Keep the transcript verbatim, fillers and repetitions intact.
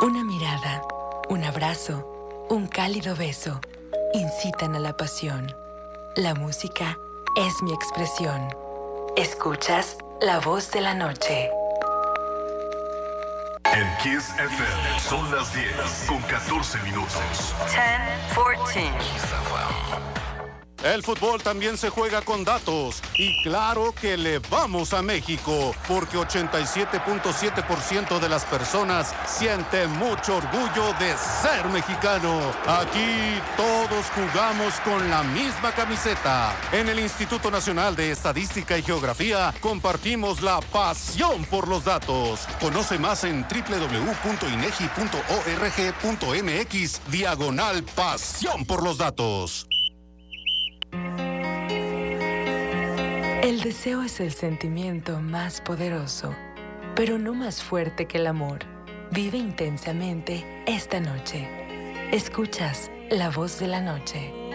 Una mirada, un abrazo, un cálido beso, incitan a la pasión. La música es mi expresión. Escuchas La Voz de la Noche. En Kiss F M son las diez con catorce minutos. diez, catorce. El fútbol también se juega con datos y claro que le vamos a México porque ochenta y siete punto siete por ciento de las personas siente mucho orgullo de ser mexicano. Aquí todos jugamos con la misma camiseta. En el Instituto Nacional de Estadística y Geografía compartimos la pasión por los datos. Conoce más en doble u doble u doble u punto inegi punto org punto mx diagonal pasión por los datos. El deseo es el sentimiento más poderoso, pero no más fuerte que el amor. Vive intensamente esta noche. Escuchas La Voz de la Noche.